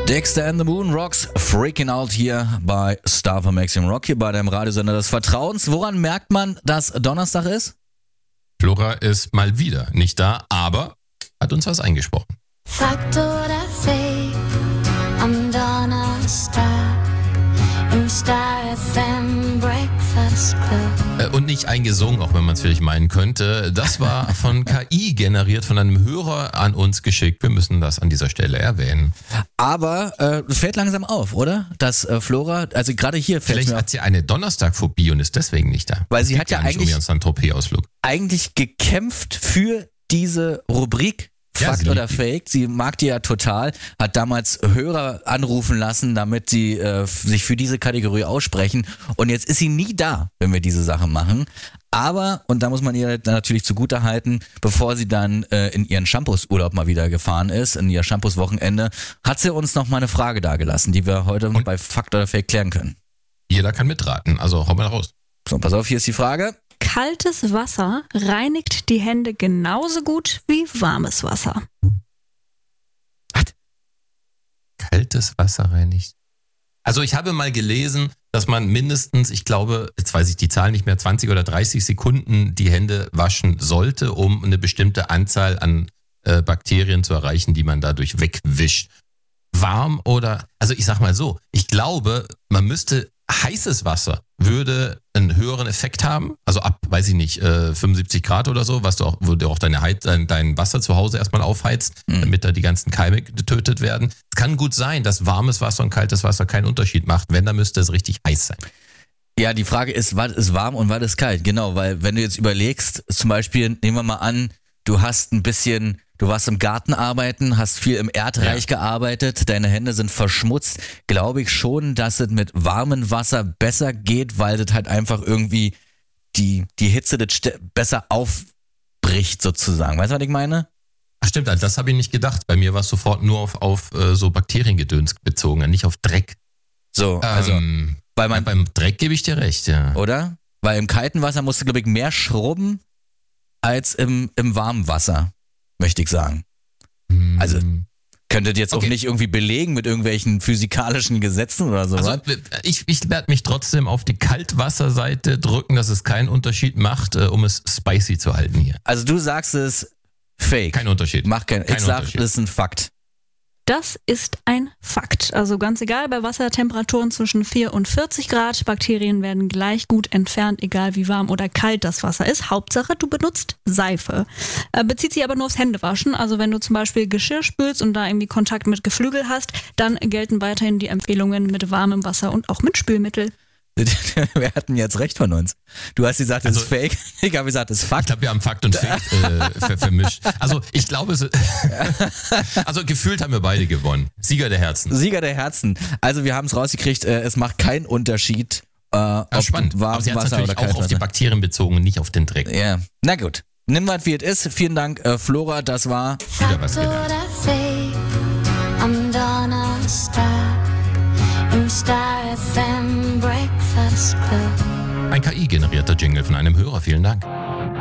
Dexter and the Moon Rocks Freaking Out hier bei Star for Maximum Rock, hier bei deinem Radiosender des Vertrauens. Woran merkt man, dass Donnerstag ist? Flora ist mal wieder nicht da, aber hat uns was eingesprochen. Fakt oder Fake am Donnerstag im Star FM Breakfast Club. Und nicht eingesungen, auch wenn man es vielleicht meinen könnte. Das war von KI generiert, von einem Hörer an uns geschickt. Wir müssen das an dieser Stelle erwähnen. Aber fällt langsam auf, oder? Dass Flora, also gerade hier fällt Vielleicht mir hat sie eine Donnerstagphobie und ist deswegen nicht da. Weil sie hat ja eigentlich um ihren Saint-Tropez-Ausflug. eigentlich gekämpft für diese Rubrik. Ja, Fakt sie oder liebt Fake, sie mag die ja total, hat damals Hörer anrufen lassen, damit sie sich für diese Kategorie aussprechen und jetzt ist sie nie da, wenn wir diese Sache machen. Aber, und da muss man ihr natürlich zugutehalten, bevor sie dann in ihren Shampoos-Urlaub mal wieder gefahren ist, in ihr Shampoos-Wochenende, hat sie uns noch mal eine Frage dagelassen, die wir heute bei Fakt oder Fake klären können. Jeder kann mitraten, also hau mal raus. So, pass auf, hier ist die Frage. Kaltes Wasser reinigt die Hände genauso gut wie warmes Wasser. Kaltes Wasser reinigt. Also ich habe mal gelesen, dass man mindestens, ich glaube, jetzt weiß ich die Zahl nicht mehr, 20 oder 30 Sekunden die Hände waschen sollte, um eine bestimmte Anzahl an Bakterien zu erreichen, die man dadurch wegwischt. Warm oder, also ich sag mal so, ich glaube, man müsste heißes Wasser würde einen höheren Effekt haben, also ab, weiß ich nicht, 75 Grad oder so, wo du auch dein Wasser zu Hause erstmal aufheizt, damit da die ganzen Keime getötet werden. Es kann gut sein, dass warmes Wasser und kaltes Wasser keinen Unterschied macht. Wenn, dann müsste es richtig heiß sein. Ja, die Frage ist, was ist warm und was ist kalt? Genau, weil wenn du jetzt überlegst, zum Beispiel, nehmen wir mal an, du warst im Garten arbeiten, hast viel im Erdreich gearbeitet, deine Hände sind verschmutzt, glaube ich schon, dass es mit warmem Wasser besser geht, weil das halt einfach irgendwie die Hitze das besser aufbricht sozusagen. Weißt du, was ich meine? Ach stimmt, also das habe ich nicht gedacht. Bei mir war es sofort nur auf so Bakteriengedöns bezogen, nicht auf Dreck. So, also beim Dreck gebe ich dir recht, ja. Oder? Weil im kalten Wasser musst du, glaube ich, mehr schrubben als im warmen Wasser. Möchte ich sagen. Also könntet ihr jetzt auch nicht irgendwie belegen mit irgendwelchen physikalischen Gesetzen oder so. Also ich werde mich trotzdem auf die Kaltwasserseite drücken, dass es keinen Unterschied macht, um es spicy zu halten hier. Also du sagst es fake. Kein Unterschied. Ich sag, das ist ein Fakt. Das ist ein Fakt. Also ganz egal, bei Wassertemperaturen zwischen 4 und 40 Grad, Bakterien werden gleich gut entfernt, egal wie warm oder kalt das Wasser ist. Hauptsache, du benutzt Seife. Bezieht sich aber nur aufs Händewaschen. Also wenn du zum Beispiel Geschirr spülst und da irgendwie Kontakt mit Geflügel hast, dann gelten weiterhin die Empfehlungen mit warmem Wasser und auch mit Spülmittel. Wir hatten jetzt recht von uns. Du hast gesagt, es ist Fake. Ich habe gesagt, es ist Fakt. Ich glaube, wir haben Fakt und Fake vermischt. Also ich glaube, also gefühlt haben wir beide gewonnen. Sieger der Herzen. Sieger der Herzen. Also wir haben es rausgekriegt, es macht keinen Unterschied, ob spannend. warmes Aber sie hat Wasser natürlich oder kaltes auch auf die Wasser. Bakterien bezogen und nicht auf den Dreck. Ja, na gut. Nimm was wie es ist. Vielen Dank, Flora. Das war Wieder was Fakt gelernt. oder Fake am Donnerstag im Star FM Breakfast Club. Ein KI-generierter Jingle von einem Hörer. Vielen Dank.